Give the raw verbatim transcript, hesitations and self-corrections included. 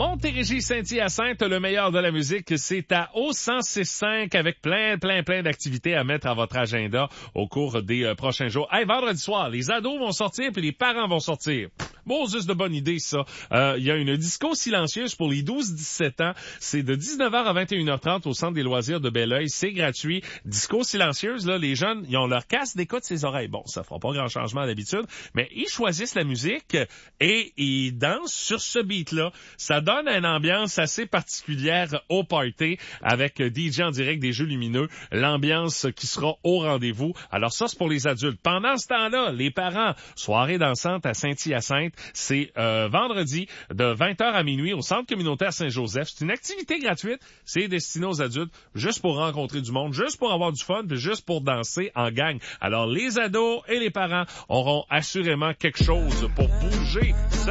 Montérégie-Saint-Hyacinthe, le meilleur de la musique, c'est à O cent six cinq avec plein, plein, plein d'activités à mettre à votre agenda au cours des euh, prochains jours. Hey, vendredi soir, les ados vont sortir puis les parents vont sortir. Bon, juste de bonne idée, ça. Euh, il y a une disco silencieuse pour les douze dix-sept ans. C'est de dix-neuf heures à vingt et une heures trente au Centre des loisirs de Belleuil. C'est gratuit. Disco silencieuse, là, les jeunes, ils ont leur casque d'écoute ses oreilles. Bon, ça fera pas grand changement d'habitude, mais ils choisissent la musique et ils dansent sur ce beat-là. Ça donne une ambiance assez particulière au party avec D J en direct des Jeux lumineux. L'ambiance qui sera au rendez-vous. Alors ça, c'est pour les adultes. Pendant ce temps-là, les parents, soirée dansante à Saint-Hyacinthe. C'est euh, vendredi de vingt heures à minuit au Centre communautaire Saint-Joseph. C'est une activité gratuite. C'est destiné aux adultes, juste pour rencontrer du monde, juste pour avoir du fun, puis juste pour danser en gang. Alors, les ados et les parents auront assurément quelque chose pour bouger.